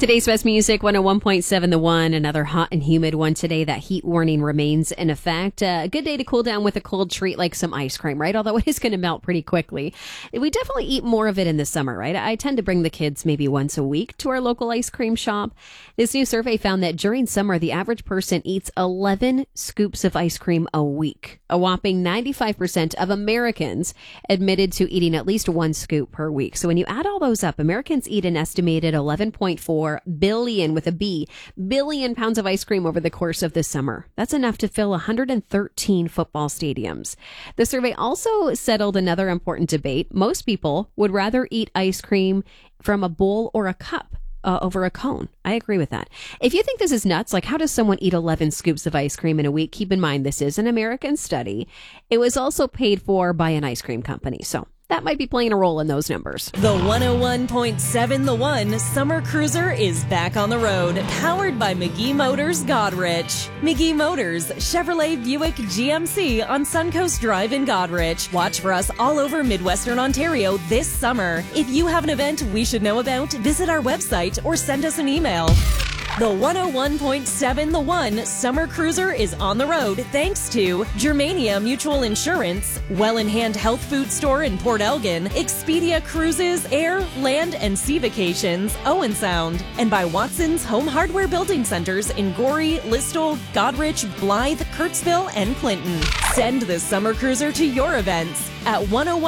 Today's best music, 101.7 The One. Another hot and humid one today. That heat warning remains in effect. A good day to cool down with a cold treat like some ice cream, right? Although it is going to melt pretty quickly. We definitely eat more of it in the summer, right? I tend to bring the kids maybe once a week to our local ice cream shop. This new survey found that during summer, the average person eats 11 scoops of ice cream a week. A whopping 95% of Americans admitted to eating at least one scoop per week. So when you add all those up, Americans eat an estimated 11.4 billion with a B, billion pounds of ice cream over the course of the summer. That's enough to fill 113 football stadiums. The survey also settled another important debate. Most people would rather eat ice cream from a bowl or a cup over a cone. I agree with that. If you think this is nuts, like how does someone eat 11 scoops of ice cream in a week? Keep in mind, this is an American study. It was also paid for by an ice cream company. So that might be playing a role in those numbers. The 101.7 The One Summer Cruiser is back on the road, powered by McGee Motors Godrich. McGee Motors, Chevrolet, Buick, GMC on Suncoast Drive in Godrich. Watch for us all over Midwestern Ontario this summer. If you have an event we should know about, visit our website or send us an email. The 101.7 The One Summer Cruiser is on the road thanks to Germania Mutual Insurance, Well in Hand Health Food Store in Port Elgin, Expedia Cruises, Air, Land, and Sea Vacations, Owen Sound, and by Watson's Home Hardware Building Centers in Gorey, Listowel, Godrich, Blythe, Kirksville, and Clinton. Send the Summer Cruiser to your events at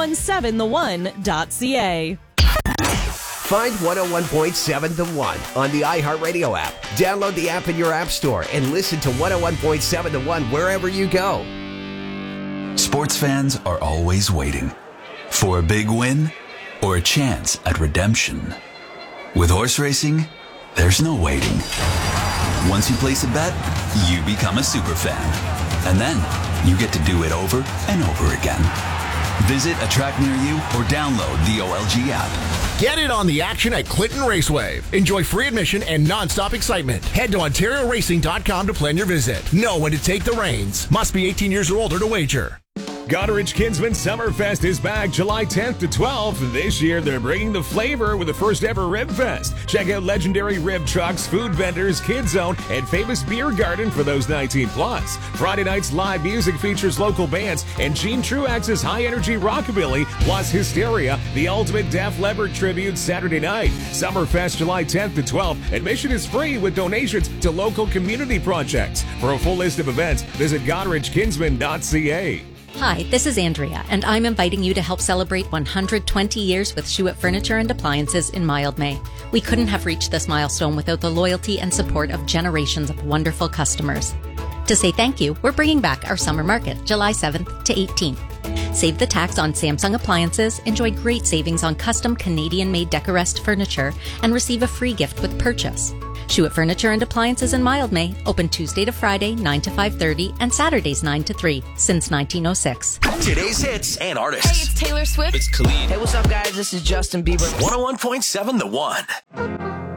1017theone.ca. Find 101.7 The One on the iHeartRadio app. Download the app in your app store and listen to 101.7 The One wherever you go. Sports fans are always waiting for a big win or a chance at redemption. With horse racing, there's no waiting. Once you place a bet, you become a super fan. And then you get to do it over and over again. Visit a track near you or download the OLG app. Get in on the action at Clinton Raceway. Enjoy free admission and non-stop excitement. Head to OntarioRacing.com to plan your visit. Know when to take the reins. Must be 18 years or older to wager. Godrich Kinsman Summerfest is back July 10th to 12th. This year, they're bringing the flavor with the first ever Rib Fest. Check out legendary rib trucks, food vendors, Kids Zone, and famous beer garden for those 19 plus. Friday night's live music features local bands and Gene Truax's high energy rockabilly, plus Hysteria, the ultimate Def Leppard tribute Saturday night. Summerfest July 10th to 12th. Admission is free with donations to local community projects. For a full list of events, visit GodrichKinsman.ca. Hi, this is Andrea, and I'm inviting you to help celebrate 120 years with Schuett Furniture and Appliances in Mildmay. We couldn't have reached this milestone without the loyalty and support of generations of wonderful customers. To say thank you, we're bringing back our summer market, July 7th to 18th. Save the tax on Samsung appliances, enjoy great savings on custom Canadian-made Decorest furniture, and receive a free gift with purchase. Schuett Furniture and Appliances in Mildmay, open Tuesday to Friday, 9 to 5:30, and Saturdays, 9 to 3, since 1906. Today's hits and artists. Hey, it's Taylor Swift. It's Khalid. Hey, what's up, guys? This is Justin Bieber. 101.7 The One.